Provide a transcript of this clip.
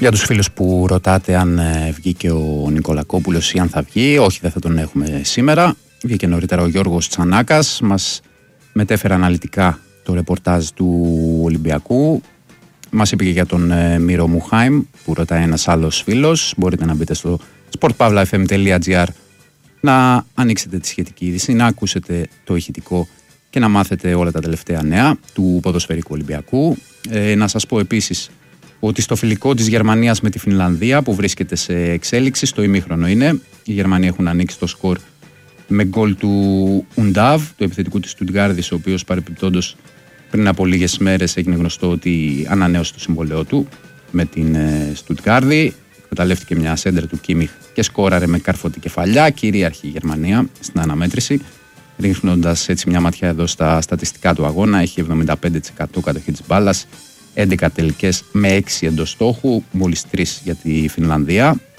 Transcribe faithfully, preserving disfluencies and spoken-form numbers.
Για τους φίλους που ρωτάτε αν βγήκε ο Νικολακόπουλος ή αν θα βγει, όχι, δεν θα τον έχουμε σήμερα. Βγήκε νωρίτερα ο Γιώργος Τσανάκας, μας μετέφερε αναλυτικά το ρεπορτάζ του Ολυμπιακού. Μας είπε και για τον Μύρο Μουχάιμ που ρωτάει ένας άλλος φίλος. Μπορείτε να μπείτε στο σπορτ παύλα εφ εμ τελεία τζι άρ να ανοίξετε τη σχετική είδηση, να ακούσετε το ηχητικό και να μάθετε όλα τα τελευταία νέα του ποδοσφαιρικού Ολυμπιακού. Ε, να σας πω επίσης ότι στο φιλικό της Γερμανίας με τη Φινλανδία που βρίσκεται σε εξέλιξη, στο ημίχρονο είναι, οι Γερμανοί έχουν ανοίξει το σκορ με γκολ του Ουντάβ, του επιθετικού της Στουτγκάρδης, ο οποίος παρεπιπτόντως πριν από λίγες μέρες έγινε γνωστό ότι ανανέωσε το συμβολαιό του με την Στουτγκάρδη. Εκμεταλλεύτηκε μια σέντρα του Κίμιχ και σκόραρε με κάρφωτη κεφαλιά, κυρίαρχη η Γερμανία στην αναμέτρηση. Ρίχνοντας έτσι μια ματιά εδώ στα στατιστικά του αγώνα, έχει εβδομήντα πέντε τοις εκατό κατοχή της μπάλας, έντεκα τελικές με έξι εντός στόχου, μόλις τρεις για τη Φινλανδία.